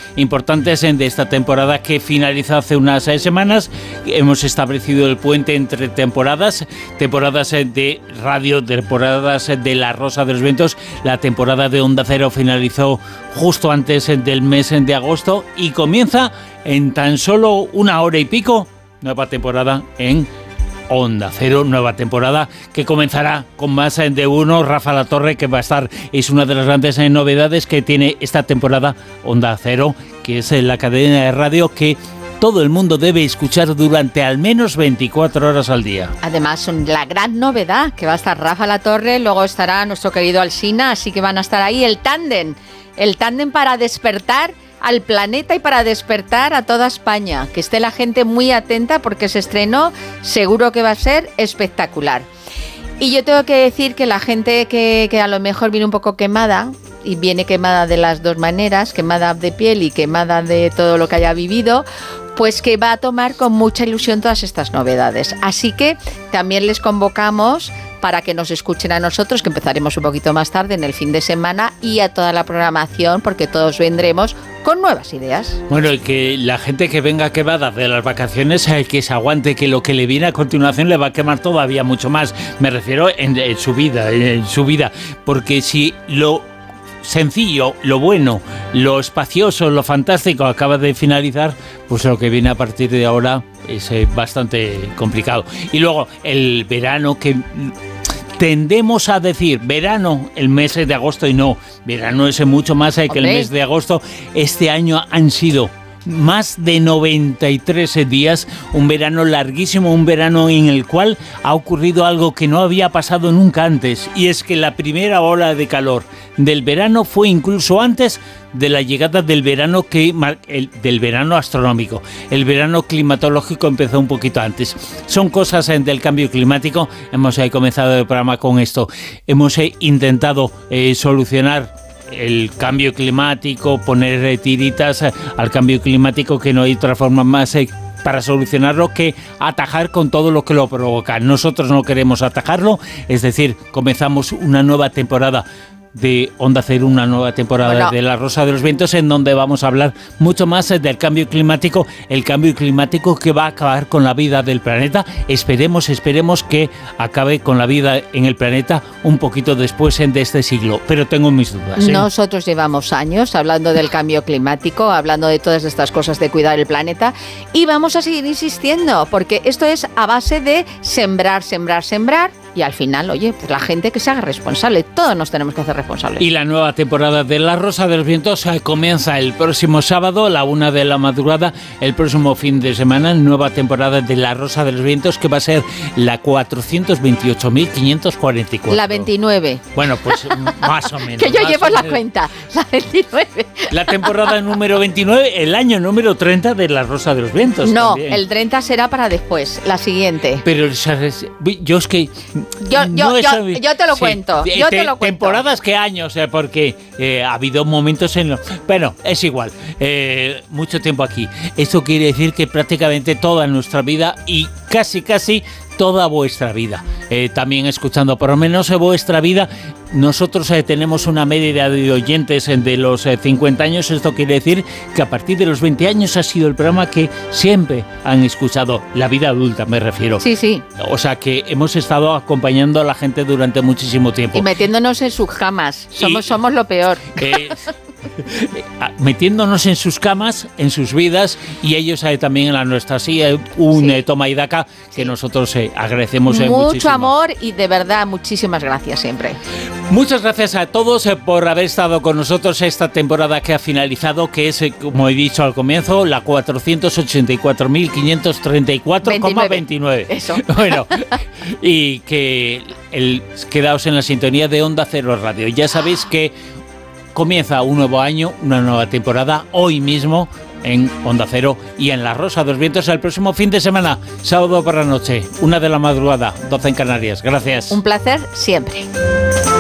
importantes de esta temporada que finaliza hace unas semanas. Hemos establecido el puente entre temporadas de radio, temporadas de La Rosa de los Vientos. La temporada de Onda Cero finalizó justo antes del mes de agosto y comienza en tan solo una hora y pico nueva temporada en Onda Cero, nueva temporada que comenzará con más de uno. Rafa La Torre, que va a estar, es una de las grandes novedades que tiene esta temporada Onda Cero, que es la cadena de radio que todo el mundo debe escuchar durante al menos 24 horas al día. Además, la gran novedad, que va a estar Rafa La Torre, luego estará nuestro querido Alsina, así que van a estar ahí el tándem para despertar al planeta y para despertar a toda España. Que esté la gente muy atenta porque ese estreno seguro que va a ser espectacular. Y yo tengo que decir que la gente que a lo mejor viene un poco quemada, y viene quemada de las dos maneras, quemada de piel y quemada de todo lo que haya vivido, pues que va a tomar con mucha ilusión todas estas novedades. Así que también les convocamos para que nos escuchen a nosotros, que empezaremos un poquito más tarde en el fin de semana, y a toda la programación, porque todos vendremos con nuevas ideas. Bueno, y que la gente que venga quemada de las vacaciones, que se aguante, que lo que le viene a continuación le va a quemar todavía mucho más. Me refiero en su vida, porque si lo sencillo, lo bueno, lo espacioso, lo fantástico acaba de finalizar, pues lo que viene a partir de ahora es bastante complicado. Y luego el verano, que tendemos a decir verano el mes de agosto, y no, verano es mucho más que el mes de agosto. Este año han sido más de 93 días, un verano larguísimo, un verano en el cual ha ocurrido algo que no había pasado nunca antes, y es que la primera ola de calor del verano fue incluso antes de la llegada del verano del verano astronómico. El verano climatológico empezó un poquito antes. Son cosas del cambio climático. Hemos comenzado el programa con esto. Hemos intentado solucionar el cambio climático, poner tiritas al cambio climático, que no hay otra forma más para solucionarlo que atajar con todo lo que lo provoca. Nosotros no queremos atajarlo, es decir, comenzamos una nueva temporada de Onda Cero, una nueva temporada de La Rosa de los Vientos, en donde vamos a hablar mucho más del cambio climático, el cambio climático que va a acabar con la vida del planeta. Esperemos que acabe con la vida en el planeta un poquito después de este siglo, pero tengo mis dudas. Nosotros llevamos años hablando del cambio climático, hablando de todas estas cosas de cuidar el planeta, y vamos a seguir insistiendo, porque esto es a base de sembrar, y al final, oye, pues la gente que se haga responsable, todos nos tenemos que hacer responsables. Y la nueva temporada de La Rosa de los Vientos comienza el próximo sábado a la 1 de la madrugada, el próximo fin de semana, nueva temporada de La Rosa de los Vientos, que va a ser la 428.544. La 29. Bueno, pues más o menos. Que yo llevo la cuenta, la 29. La temporada número 29, el año número 30 de La Rosa de los Vientos. No, también. El 30 será para después, la siguiente. Pero yo es que... Yo te lo cuento. Temporadas que años, porque ha habido momentos en los... Bueno, es igual. Mucho tiempo aquí. Esto quiere decir que prácticamente toda nuestra vida y casi toda vuestra vida. También escuchando por lo menos vuestra vida. Nosotros tenemos una media de oyentes de los 50 años. Esto quiere decir que a partir de los 20 años ha sido el programa que siempre han escuchado. La vida adulta, me refiero. Sí. O sea que hemos estado acompañando a la gente durante muchísimo tiempo. Y metiéndonos en sus camas. Somos lo peor. Metiéndonos en sus camas, en sus vidas, y ellos también en la nuestra. Sí, un toma y daca que nosotros agradecemos muchísimo. Mucho amor y de verdad muchísimas gracias siempre. Muchas gracias a todos por haber estado con nosotros esta temporada que ha finalizado, que es, como he dicho al comienzo, la 484.534,29. Eso. Bueno, y que quedaos en la sintonía de Onda Cero Radio. Ya sabéis que comienza un nuevo año, una nueva temporada, hoy mismo en Onda Cero y en La Rosa de los Vientos el próximo fin de semana, sábado por la noche, 1 de la madrugada, 12 en Canarias. Gracias. Un placer siempre.